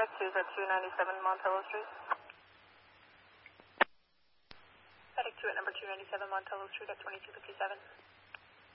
FedEx is at 297 Montello Street. FedEx 2 at number 297 Montello Street at 2257.